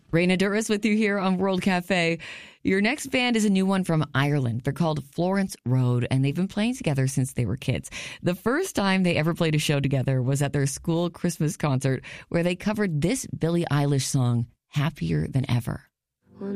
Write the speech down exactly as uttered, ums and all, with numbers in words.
Raina Duras with you here on World Cafe. Your next band is a new one from Ireland. They're called Florence Road, and they've been playing together since they were kids. The first time they ever played a show together was at their school Christmas concert, where they covered this Billie Eilish song, Happier Than Ever.